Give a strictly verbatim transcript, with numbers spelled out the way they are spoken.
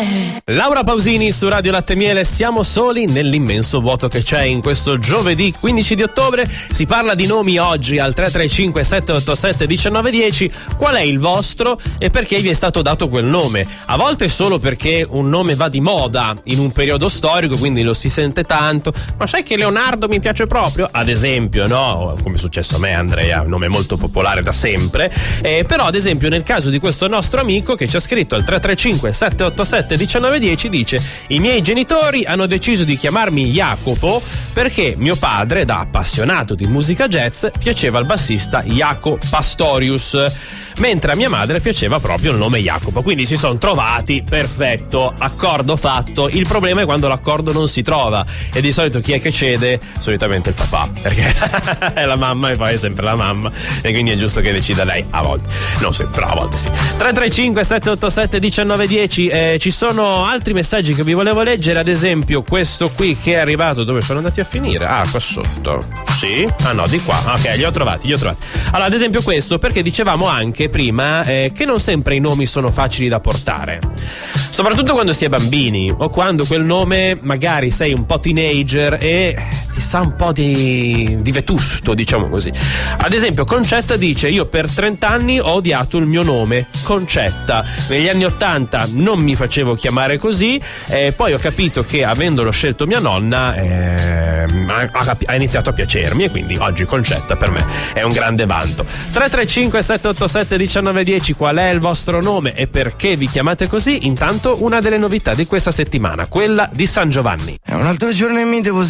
Laura Pausini su Radio Latte Miele. Siamo soli nell'immenso vuoto che c'è in questo giovedì quindici di ottobre. Si parla di nomi oggi al tre tre cinque sette otto sette uno nove uno zero. Qual è il vostro e perché vi è stato dato quel nome? A volte solo perché un nome va di moda in un periodo storico, quindi lo si sente tanto. Ma sai che Leonardo mi piace proprio? Ad esempio, no? Come è successo a me, Andrea, un nome molto popolare da sempre. Eh, però ad esempio nel caso di questo nostro amico che ci ha scritto al tre tre cinque sette otto sette uno nove uno zero, dice: i miei genitori hanno deciso di chiamarmi Jacopo perché mio padre, da appassionato di musica jazz, piaceva il bassista Jaco Pastorius, mentre a mia madre piaceva proprio il nome Jacopo. Quindi si sono trovati, perfetto, accordo fatto. Il problema è quando l'accordo non si trova, e di solito chi è che cede? Solitamente il papà, perché è la mamma e poi è sempre la mamma, e quindi è giusto che decida lei, a volte non sempre, però a volte sì. Tre tre cinque sette otto sette uno nove uno zero. eh, ci sono altri messaggi che vi volevo leggere, ad esempio questo qui che è arrivato. Dove sono andati a finire? Ah, qua sotto. Sì? Ah no, di qua. Ok, li ho trovati, li ho trovati. Allora, ad esempio questo, perché dicevamo anche prima eh, che non sempre i nomi sono facili da portare, soprattutto quando si è bambini o quando quel nome magari sei un po' teenager e ti sa un po' di, di vetusto, diciamo così. Ad esempio Concetta dice: io per trenta anni ho odiato il mio nome, Concetta. Negli anni ottanta non mi facevo chiamare così, eh, poi ho capito che avendolo scelto mia nonna eh, ha, ha iniziato a piacermi, e quindi oggi Concetta per me è un grande vanto. Tre tre cinque sette otto sette uno nove uno zero. Qual è il vostro nome e perché vi chiamate così? Intanto una delle novità di questa settimana, quella di San Giovanni. È un altro giorno e mi devo